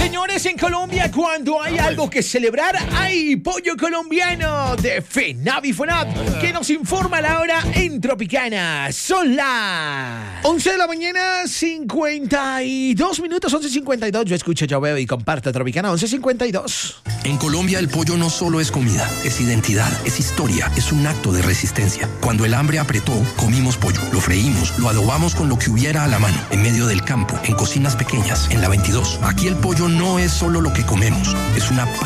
Señores, en Colombia, cuando hay algo que celebrar, hay pollo colombiano de FENAVI FONAP, que nos informa la hora en Tropicana. Son las 11 de la mañana, 52 minutos, 11:52. Yo escucho, yo veo y comparto Tropicana, 11:52. En Colombia el pollo no solo es comida, es identidad, es historia, es un acto de resistencia. Cuando el hambre apretó, comimos pollo, lo freímos, lo adobamos con lo que hubiera a la mano, en medio del campo, en cocinas pequeñas, en la 22. Aquí el pollo no es solo lo que comemos, es una